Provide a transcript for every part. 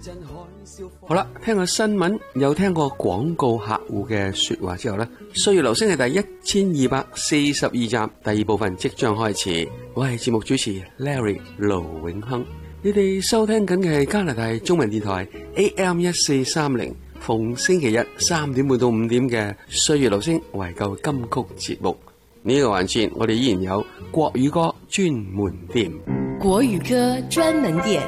好啦，聽過新聞又聽過廣告客戶嘅說話之後呢，歲月留聲係第1242集第二部分即將開始。我係節目主持 Larry 盧永亨，你哋收聽緊嘅係加拿大中文電台 AM1430，逢星期日3點半到5點嘅歲月留聲懷舊金曲節目。呢個環節我哋依然有國語歌專門店。 國語歌專門店。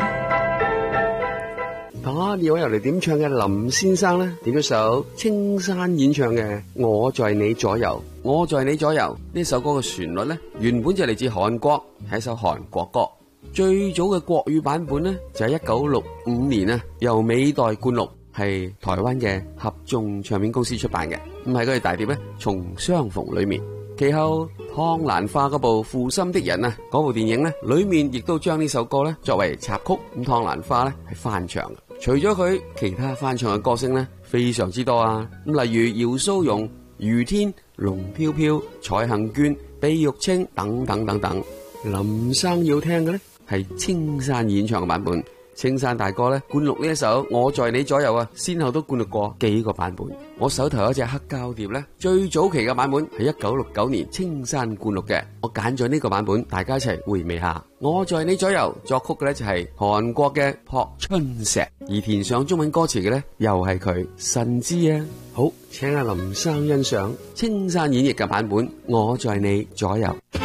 打電話入嚟點唱嘅林先生呢，點咗首青山演唱嘅《我在你左右》。我在你左右呢首歌嘅旋律呢，原本就嚟自韓國，係一首韓國歌。最早嘅國語版本呢，就係1965年啊，由美代灌錄，係台灣嘅合眾唱片公司出版嘅。咁喺佢哋大碟呢，從相逢裏面。其後湯蘭花嗰部《負心的人》啊，嗰部電影呢，裏面亦都將呢首歌呢作為插曲。咁湯蘭花呢係翻唱嘅。除咗佢，其他翻唱嘅歌星呢非常之多啊。咁例如姚蘇蓉、余天、龍飄飄、蔡幸娟、畢玉清等等等等。林生要聽嘅呢係青山演唱嘅版本。青山大哥呢灌錄呢一首《我在你左右》啊，先後都灌錄過幾個版本。我手頭有一隻黑膠碟呢，最早期嘅版本係1969年青山灌錄嘅。我揀咗呢個版本，大家一齊回味下。我在你左右作曲嘅呢就係韓國嘅朴春石，而填上中文歌詞嘅呢又係佢神之啊。好，請阿林生欣賞青山演繹嘅版本《我在你左右》。